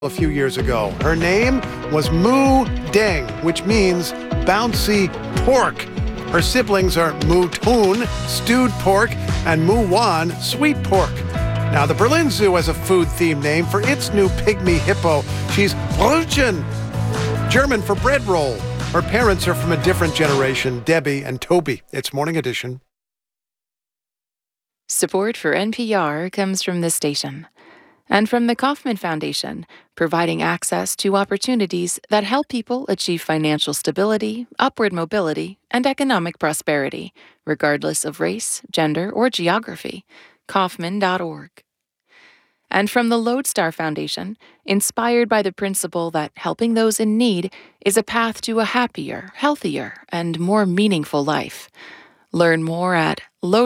a few years ago. Her name was Moo Deng, which means bouncy pork. Her siblings are Moo Toon, stewed pork, and Moo Wan, sweet pork. Now, the Berlin Zoo has a food-themed name for its new pygmy hippo. She's Brötchen, German for bread roll. Her parents are from a different generation, Debbie and Toby. It's Morning Edition. Support for NPR comes from this station and from the Kauffman Foundation, providing access to opportunities that help people achieve financial stability, upward mobility, and economic prosperity, regardless of race, gender, or geography. Kauffman.org. And from the Lodestar Foundation, inspired by the principle that helping those in need is a path to a happier, healthier, and more meaningful life. Learn more at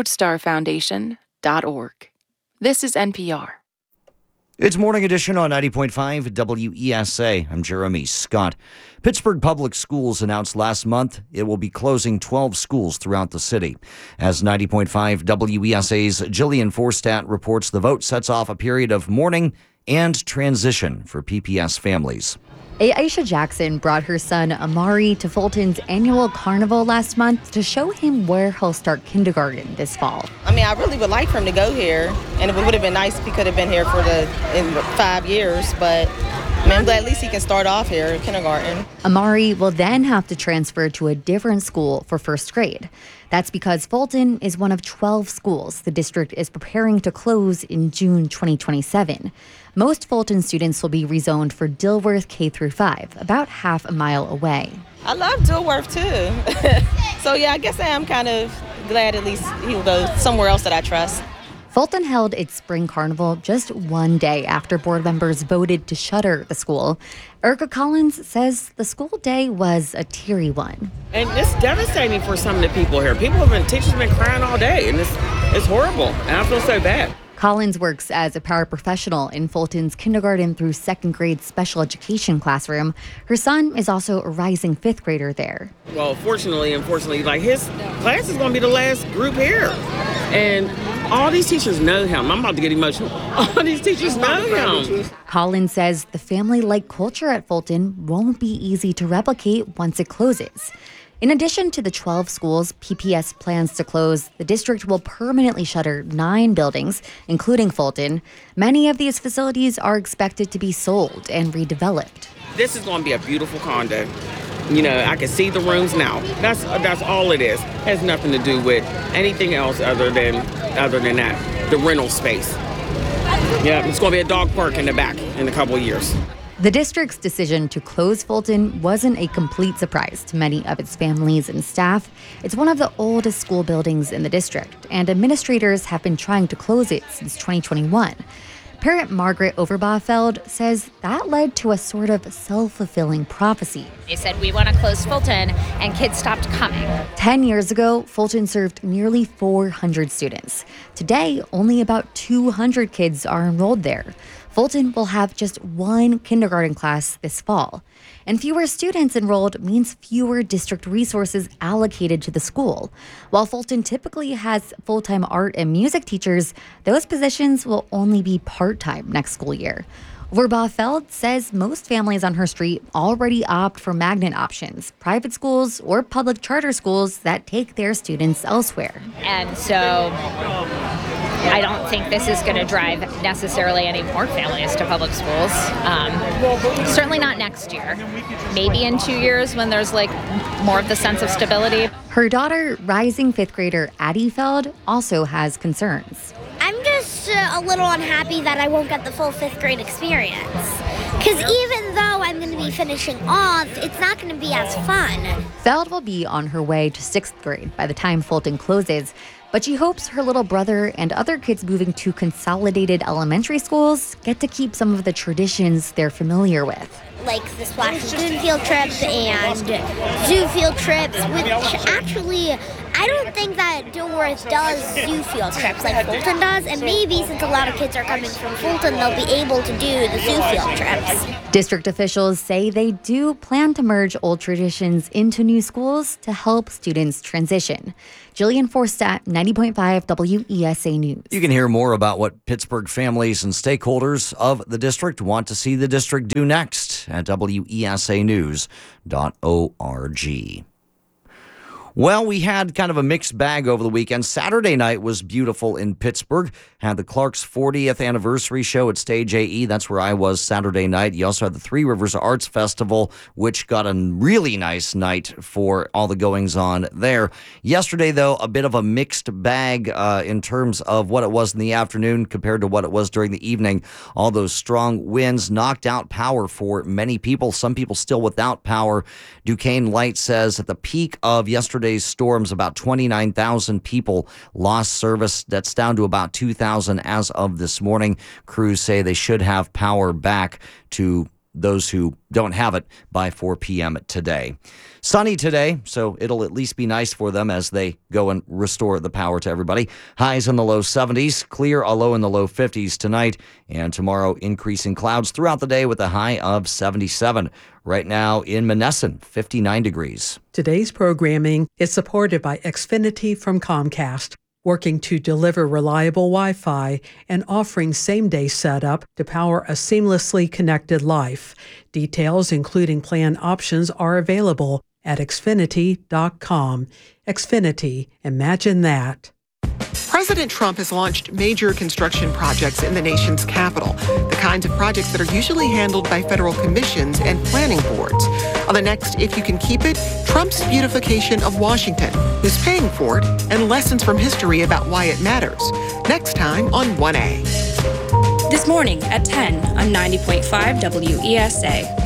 lodestarfoundation.org. This is NPR. It's Morning Edition on 90.5 WESA. I'm Jeremy Scott. Pittsburgh Public Schools announced last month it will be closing 12 schools throughout the city. As 90.5 WESA's Jillian Forstat reports, the vote sets off a period of mourning and transition for PPS families. Aisha Jackson brought her son Amari to Fulton's annual carnival last month to show him where he'll start kindergarten this fall. I really would like for him to go here, and it would have been nice if he could have been here in 5 years, but I'm glad at least he can start off here in kindergarten. Amari will then have to transfer to a different school for first grade. That's because Fulton is one of 12 schools the district is preparing to close in June 2027. Most Fulton students will be rezoned for Dilworth K-5, about half a mile away. I love Dilworth, too. So, yeah, I guess I am kind of glad at least he'll go somewhere else that I trust. Fulton held its spring carnival just one day after board members voted to shutter the school. Erica Collins says the school day was a teary one. And it's devastating for some of the people here. Teachers have been crying all day, and it's horrible. And I feel so bad. Collins works as a paraprofessional in Fulton's kindergarten through second grade special education classroom. Her son is also a rising fifth grader there. Well, fortunately, like his class is going to be the last group here. And all these teachers know him. I'm about to get emotional. All these teachers know him. Collins says the family-like culture at Fulton won't be easy to replicate once it closes. In addition to the 12 schools PPS plans to close, the district will permanently shutter 9 buildings, including Fulton. Many of these facilities are expected to be sold and redeveloped. This is going to be a beautiful condo. I can see the rooms now. That's all it is. It has nothing to do with anything else other than that, the rental space. Yeah, it's going to be a dog park in the back in a couple of years. The district's decision to close Fulton wasn't a complete surprise to many of its families and staff. It's one of the oldest school buildings in the district, and administrators have been trying to close it since 2021. Parent Margaret Overbaugh-Feld says that led to a sort of self-fulfilling prophecy. They said, we want to close Fulton, and kids stopped coming. 10 years ago, Fulton served nearly 400 students. Today, only about 200 kids are enrolled there. Fulton will have just one kindergarten class this fall. And fewer students enrolled means fewer district resources allocated to the school. While Fulton typically has full-time art and music teachers, those positions will only be part-time next school year. Overbaugh-Feld says most families on her street already opt for magnet options, private schools or public charter schools that take their students elsewhere. And so I don't think this is going to drive necessarily any more families to public schools. Certainly not next year. Maybe in 2 years when there's more of the sense of stability. Her daughter, rising fifth grader Addie Feld, also has concerns. I'm just a little unhappy that I won't get the full fifth grade experience. Because even though I'm going to be finishing off, it's not going to be as fun. Feld will be on her way to sixth grade by the time Fulton closes, but she hopes her little brother and other kids moving to consolidated elementary schools get to keep some of the traditions they're familiar with. Like the Splash Lagoon field trips and zoo field trips, which actually I don't think that Dilworth does zoo field trips like Fulton does, and maybe since a lot of kids are coming from Fulton, they'll be able to do the zoo field trips. District officials say they do plan to merge old traditions into new schools to help students transition. Jillian Forstat, 90.5 WESA News. You can hear more about what Pittsburgh families and stakeholders of the district want to see the district do next at wesanews.org. Well, we had kind of a mixed bag over the weekend. Saturday night was beautiful in Pittsburgh. Had the Clark's 40th anniversary show at Stage AE. That's where I was Saturday night. You also had the Three Rivers Arts Festival, which got a really nice night for all the goings-on there. Yesterday, though, a bit of a mixed bag in terms of what it was in the afternoon compared to what it was during the evening. All those strong winds knocked out power for many people. Some people still without power. Duquesne Light says at the peak of yesterday's storms, about 29,000 people lost service. That's down to about 2,000 as of this morning. Crews say they should have power back to those who don't have it by 4 p.m. today. Sunny today, so it'll at least be nice for them as they go and restore the power to everybody. Highs in the low 70s, clear, a low in the low 50s tonight, and tomorrow increasing clouds throughout the day with a high of 77. Right now in Monessen, 59 degrees. Today's programming is supported by Xfinity from Comcast, working to deliver reliable Wi-Fi and offering same-day setup to power a seamlessly connected life. Details, including plan options, are available at Xfinity.com. Xfinity, imagine that. President Trump has launched major construction projects in the nation's capital, the kinds of projects that are usually handled by federal commissions and planning boards. On the next If You Can Keep It, Trump's beautification of Washington, who's paying for it, and lessons from history about why it matters. Next time on 1A. This morning at 10 on 90.5 WESA.